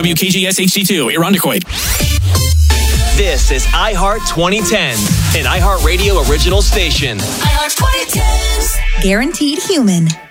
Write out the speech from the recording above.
WKGS HD2, Irondequoit. This is iHeart 2010s, an iHeartRadio original station. iHeart 2010s. Guaranteed human.